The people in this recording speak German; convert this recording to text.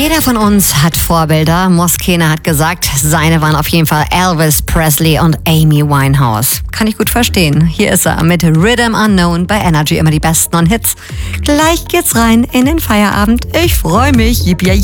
Jeder von uns hat Vorbilder. Moskene hat gesagt, seine waren auf jeden Fall Elvis Presley und Amy Winehouse. Kann ich gut verstehen. Hier ist er mit Rhythm Unknown bei Energy, immer die besten Hits. Gleich geht's rein in den Feierabend. Ich freue mich. Yippie.